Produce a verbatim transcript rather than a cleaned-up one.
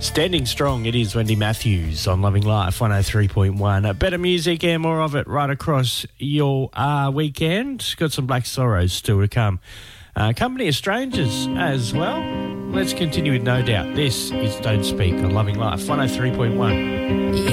Standing strong, it is Wendy Matthews on Loving Life one oh three point one. Better music and more of it right across your uh, weekend. Got some Black Sorrows still to come. Uh, Company of Strangers as well. Let's continue with No Doubt. This is Don't Speak on Loving Life one oh three point one.